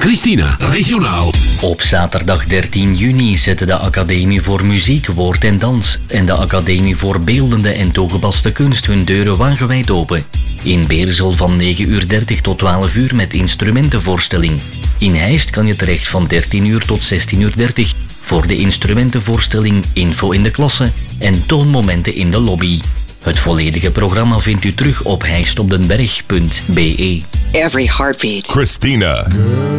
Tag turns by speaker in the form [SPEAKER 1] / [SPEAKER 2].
[SPEAKER 1] Christina, regionaal.
[SPEAKER 2] Op zaterdag 13 juni zetten de Academie voor Muziek, Woord en Dans en de Academie voor Beeldende en Toegepaste Kunst hun deuren wagenwijd open. In Beersel van 9:30 tot 12 uur met instrumentenvoorstelling. In Heist kan je terecht van 13 uur tot 16:30 voor de instrumentenvoorstelling, info in de klasse en toonmomenten in de lobby. Het volledige programma vindt u terug op heistopdenberg.be.
[SPEAKER 3] Every heartbeat.
[SPEAKER 4] Christina.